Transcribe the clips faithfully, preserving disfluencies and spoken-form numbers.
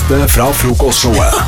beste fra frokostshowet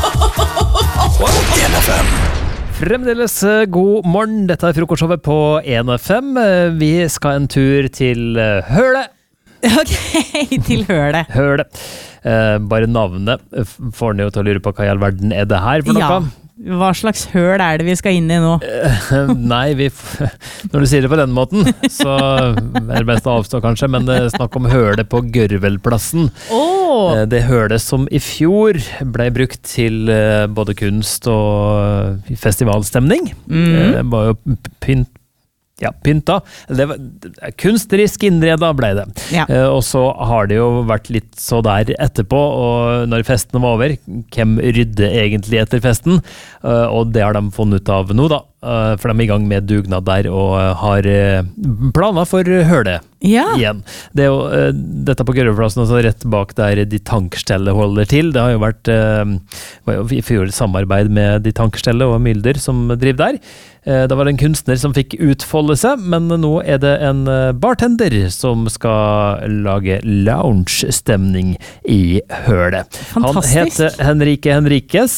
på en F M. Fremdeles god morgen, dette er frokostshowet på en F M. Vi skal en tur til Høle. Ok, til Høle. Høle. Eh, bare navnet får den jo til å lure på hva i all verden er det her for noe. Ja, hva slags høl er det vi skal inn i nå? Eh, nei, vi, når du sier det på den måten, så er det best å avstå kanskje, men det er snakk om høle på Gørvelplassen. Oh. Eh, det høle som i fjor ble brukt til eh, både kunst og festivalstemning. Mm. Eh, det var jo pynt Ja, pynta. Det var kunstnerisk innreda ble det. Ja. Eh, og så har det jo vært litt så der etterpå, og når festen var over, hvem rydde egentlig etter festen? Eh, og det har de funnet ut av nå da, eh, for de er i gang med dugnad der og har eh, planer for høle Ja. igjen. Det er jo, eh, dette på Gørvelplassen, altså rett bak der de tankstellet holder til. Det har jo vært eh, var jo i fjor samarbeid med de tankstellet og Mylder som driver der. Eh, det var en kunstner som fikk utfolde seg, men nå er det en bartender som skal lage lounge-stemning i hølet. Fantastisk. Han heter Henrike Henriques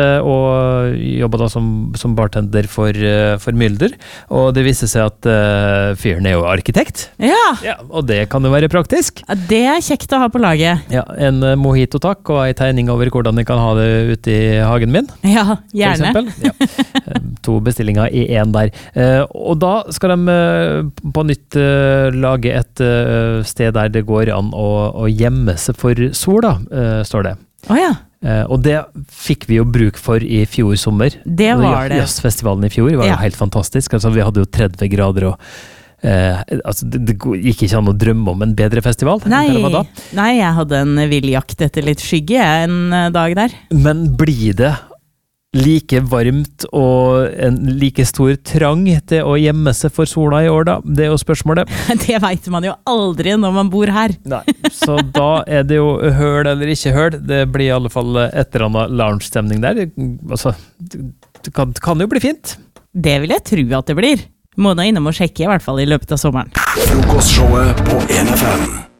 og jobber da som, som bartender for, for Mylder, og det viser seg at uh, fyren er jo arkitekt. Ja. Ja, og det kan jo være praktisk. Ja, det er kjekt å ha på laget. Ja, en mojito takk og en tegning over hvordan jeg kan ha det ute i hagen min. Ja, For gjerne. eksempel. Ja. To bestillinger i en der. Eh, og da skal de eh, på nytt eh, lage et eh, sted der det går an å, å gjemme seg for sola, eh, står det. Åja, Eh, og det fikk vi jo bruk for i fjor sommer. det var det. Jazzfestivalen i fjor var jo Ja. helt fantastisk. Altså, vi hadde jo tretti grader og eh, altså, det, det gikk ikke an å drømme om en bedre festival. Nei, enn hva det var da. nei, jeg hadde en vill jakt etter litt skygge jeg, en eh, dag der. Men blir det like varmt og en like stor trang til å gjemme seg for sola i år da? Det er jo spørsmålet. Det vet man jo aldri når man bor her. Nei, så da er det jo høl eller ikke høl. Det blir i alle fall et eller annet lounge-stemning der. Altså, det kan, det kan jo bli fint. Det vil jeg tro at det blir. Må nå innom og sjekke i hvert fall i løpet av sommeren. Frokostshowet på en F M.